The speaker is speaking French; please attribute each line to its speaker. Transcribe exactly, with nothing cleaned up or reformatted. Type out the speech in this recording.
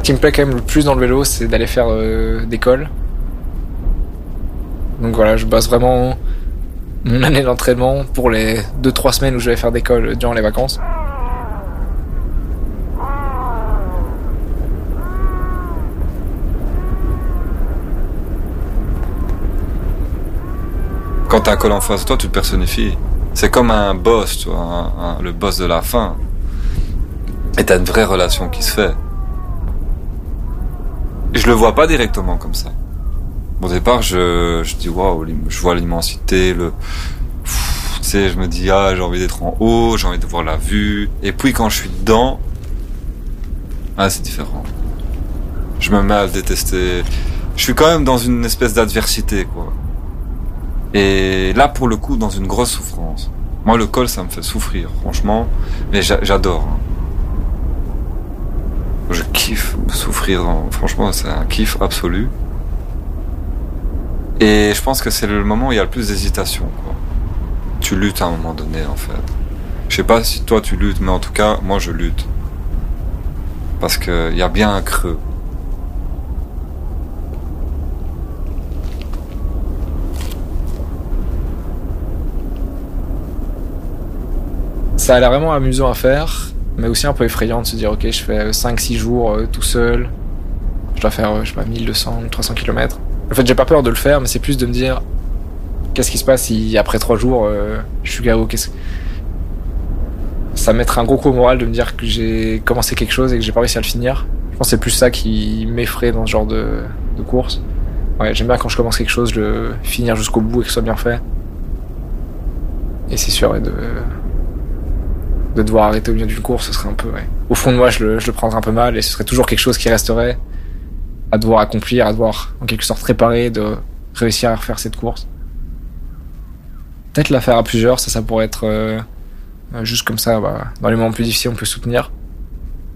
Speaker 1: qui me plaît quand même le plus dans le vélo, c'est d'aller faire euh, des cols. Donc voilà, je bosse vraiment mon année d'entraînement pour les deux trois semaines où je vais faire des cols durant les vacances.
Speaker 2: Quand t'as un col en face de toi, tu te personnifies. C'est comme un boss, tu vois, un, un, le boss de la fin. Et t'as une vraie relation qui se fait. Et je le vois pas directement comme ça. Au départ, je, je dis waouh, je vois l'immensité, le, pff, tu sais, je me dis ah, j'ai envie d'être en haut, j'ai envie de voir la vue. Et puis quand je suis dedans, ah, c'est différent. Je me mets à le détester. Je suis quand même dans une espèce d'adversité, quoi. Et là, pour le coup, dans une grosse souffrance. Moi, le col, ça me fait souffrir, franchement. Mais j'a- j'adore. Hein. Je kiffe souffrir. Hein. Franchement, c'est un kiff absolu. Et je pense que c'est le moment où il y a le plus d'hésitation, quoi. Tu luttes à un moment donné, en fait. Je sais pas si toi tu luttes, mais en tout cas, moi je lutte. Parce que il y a bien un creux.
Speaker 1: Ça a l'air vraiment amusant à faire, mais aussi un peu effrayant de se dire ok, je fais cinq six jours euh, tout seul, je dois faire euh, je sais pas mille deux cents trois cents kilomètres. En fait, j'ai pas peur de le faire, mais c'est plus de me dire qu'est-ce qui se passe si après trois jours euh, je suis K O. Qu'est-ce... Ça me mettrait un gros coup au moral de me dire que j'ai commencé quelque chose et que j'ai pas réussi à le finir. Je pense que c'est plus ça qui m'effraie dans ce genre de, de course. Ouais, j'aime bien quand je commence quelque chose, le finir jusqu'au bout et que ce soit bien fait. Et c'est sûr, ouais, de de devoir arrêter au milieu d'une course, ce serait un peu, ouais. Au fond de moi, je le, je le prendrais un peu mal et ce serait toujours quelque chose qui resterait à devoir accomplir, à devoir, en quelque sorte, réparer, de réussir à refaire cette course. Peut-être la faire à plusieurs, ça, ça pourrait être, euh, juste comme ça, bah, dans les moments plus difficiles, on peut soutenir.